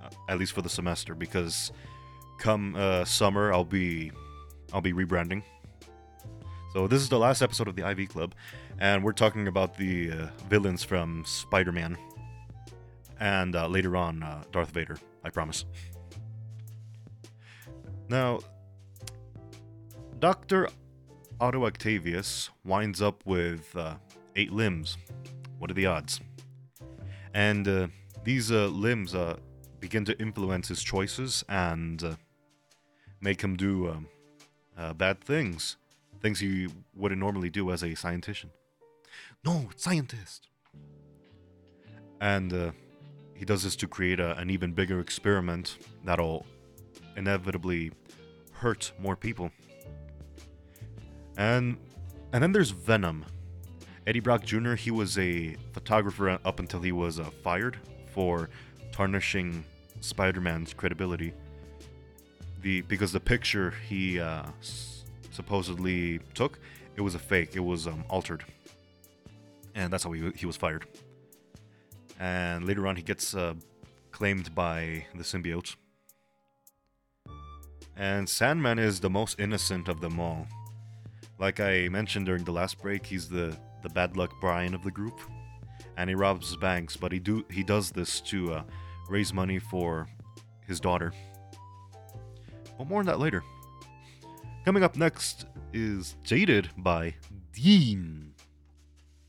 at least for the semester, because come summer I'll be rebranding. So this is the last episode of the IV Club, and we're talking about the villains from Spider-Man, and later on Darth Vader. I promise. Now, Dr. Otto Octavius winds up with 8 limbs. What are the odds? And these limbs begin to influence his choices and make him do bad things. Things he wouldn't normally do as a scientist. No, scientist! And he does this to create an even bigger experiment that'll inevitably hurt more people. And then there's Venom. Eddie Brock Jr., he was a photographer up until he was fired for tarnishing Spider-Man's credibility. Because the picture he supposedly took, it was a fake. It was altered. And that's how he was fired. And later on, he gets claimed by the symbiote. And Sandman is the most innocent of them all. Like I mentioned during the last break, he's the bad luck Brian of the group. And he robs banks, but he does this to raise money for his daughter. But more on that later. Coming up next is Jaded by Dean.